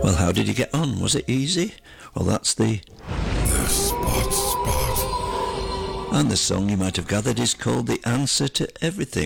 Well, how did you get on? Was it easy? Well, that's the Spot. And the song you might have gathered is called The Answer to Everything.